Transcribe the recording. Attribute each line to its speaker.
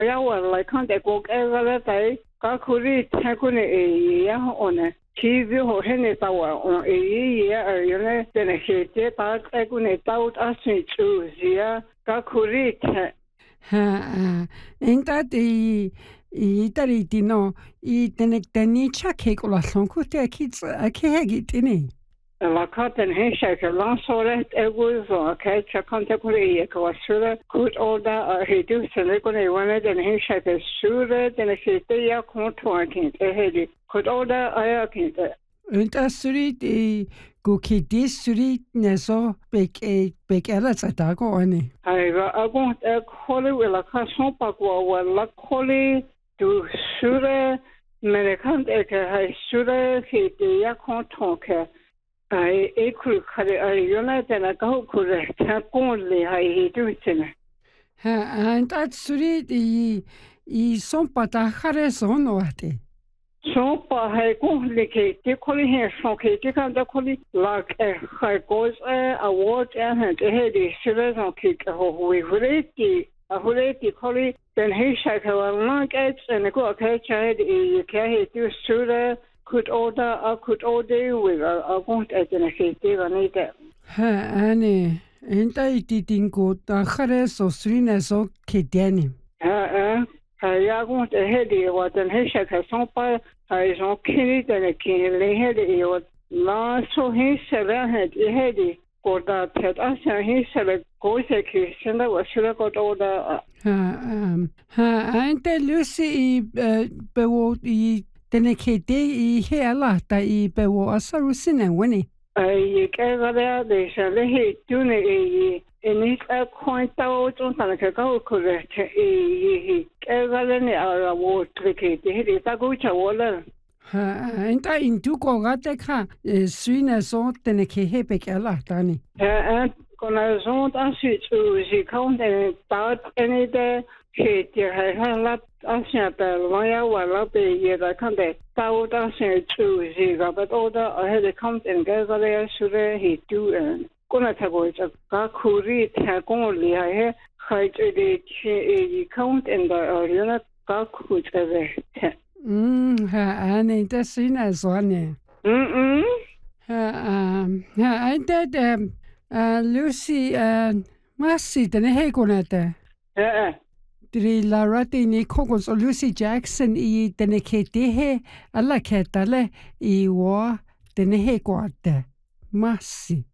Speaker 1: ya wala kan de ko ke la tai ka khuri the ko ne ya one chi vi ho he ne ta wa on ya yo ne de ne he te ta ko ne ta ut a si chu ya ka khuri the
Speaker 2: ha enta de itari tino I tenecteni chake ko la son ku te kits a ke gi tini
Speaker 1: la cotton hesha ke lansore was okay chakante kuri ko sura kut order he do sene ko ne wana den hesha ke sura den shite ya konto kin te hedi kut order aya kin te
Speaker 2: enta suri de go ki dis suri neso bek ala tsata ko ani
Speaker 1: ai va agon khole wala ka son pa ko wala khole du sura mene kan te ke hai sura ke te ya konto ke ai ekul khare ai yona tena ka khure ta kon le hai he tu tena
Speaker 2: ha enta suri I son pata khare son wate
Speaker 1: so pa hai kon le ke te kholi he so ke te kan da kholi la ke hai goes a award and he de sura so ke ho we hureti a hureti kholi then he sha ka la ke and ko ke cha de ke he tu sura could order with a want at an effective on it.
Speaker 2: ha ane enta ititinko ta khare so srine so kedani
Speaker 1: I want a heady what an hesha has son pa I son kini than a king lay heady what la so he said I had a heady got that pet us and he said a goes a kiss and that was sure got order
Speaker 2: ente Lucy bewo I tenekete I he ala ta I bewo asaru sine wini
Speaker 1: I gave there they said he do ne in a coin out on the go correct he gave a award cricket he is a good water
Speaker 2: enta intu ko gate ka swine so teneke he bek ala tani
Speaker 1: gonna zone as she count and start any day he has lot asia the lawyer wala be ye da kan de ta da se chu ji ga but order ahead comes and goes there should he do and gonna ta go ka khuri tha ko li ha he khai de chi count and the you ka khu che
Speaker 2: ha ane ta sina so ne ha enta Lucy Masi tene he konate Dri la rati ni kokos o Lucy Jackson I tene ke tehe ala ke tale I wa tene he koate Masi